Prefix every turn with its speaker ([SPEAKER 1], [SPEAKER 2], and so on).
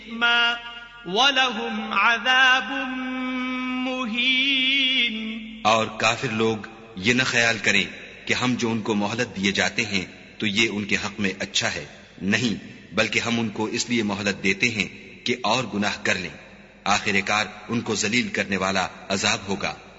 [SPEAKER 1] वलहुम अज़ाबुम मुहीन।
[SPEAKER 2] और काफिर लोग ये न ख्याल करें कि हम जो उनको मोहलत दिए जाते हैं तो ये उनके हक में अच्छा है, नहीं, बल्कि हम उनको इसलिए मोहलत देते हैं कि और गुनाह कर लें। आखिरकार उनको जलील करने वाला अजाब होगा।